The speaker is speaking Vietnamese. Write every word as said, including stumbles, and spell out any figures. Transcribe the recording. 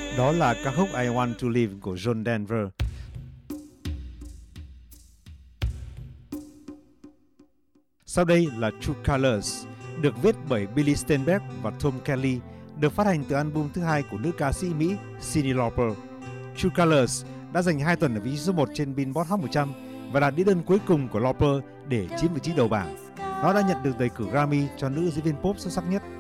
Đó là ca khúc I Want to Live của John Denver. Sau đây là True Colors, được viết bởi Billy Steinberg và Tom Kelly, được phát hành từ album thứ hai của nữ ca sĩ Mỹ Cyndi Lauper. True Colors đã giành hai tuần ở vị trí số một trên Billboard Hot một trăm và đạt đĩa đơn cuối cùng của Lauper để chiếm vị trí đầu bảng. Nó đã nhận được đề cử Grammy cho nữ diễn viên pop xuất sắc nhất.